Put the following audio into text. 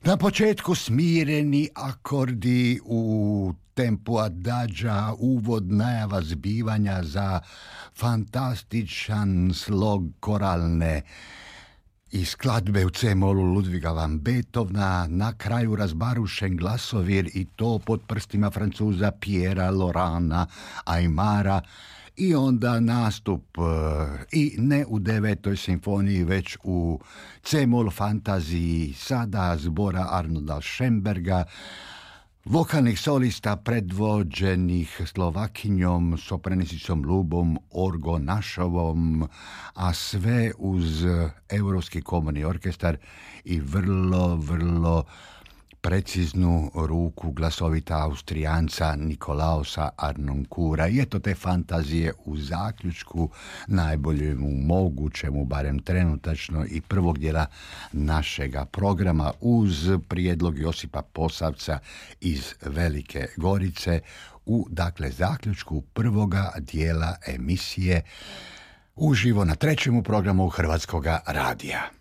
Na početku smireni akordi u tempu adaggia, uvod najava zbivanja za fantastičan slog koralne i skladbe u C-molu Ludviga van Beethovna, na kraju razbarušen glasovir i to pod prstima Francuza Pierra Lorana Aimara i onda nastup i ne u 9. simfoniji već u C-mol fantaziji sada zbora Arnolda Schönberga, vokalnih solista predvođenih Slovakinjom, sopranisticom Lubom Orgonašovom, a sve uz Europski komorni orkestar i vrlo preciznu ruku glasovita Austrijanca Nikolausa Arnonkura. I eto te fantazije u zaključku najboljemu mogućemu, barem trenutačno, i prvog dijela našega programa uz prijedlog Josipa Posavca iz Velike Gorice u, dakle, zaključku prvoga dijela emisije uživo na trećemu programu Hrvatskoga radija.